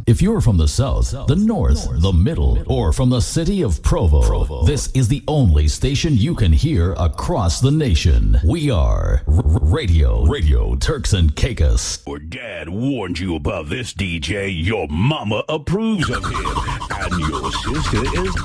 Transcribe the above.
If you're from the south, the north, the middle, or from the city of Provo, this is the only station you can hear across the nation. We are Radio Turks and Caicos. Your dad warned you about this, DJ. Your mama approves of him. And your sister is